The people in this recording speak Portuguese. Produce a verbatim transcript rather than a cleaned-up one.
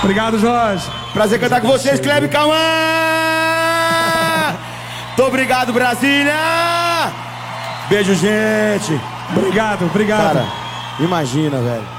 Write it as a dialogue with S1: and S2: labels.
S1: Obrigado, Jorge.
S2: Prazer cantar com vocês, Kleber Cauã! Muito obrigado, Brasília! Beijo, gente.
S1: Obrigado, obrigado.
S2: Cara, imagina, velho.